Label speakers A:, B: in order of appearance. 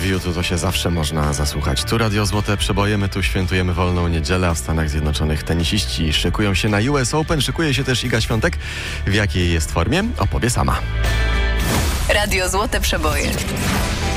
A: radiu, to się zawsze można zasłuchać. Tu Radio Złote Przeboje, my tu świętujemy wolną niedzielę, a w Stanach Zjednoczonych tenisiści szykują się na US Open. Szykuje się też Iga Świątek. W jakiej jest formie? Opowie sama.
B: Radio Złote Przeboje.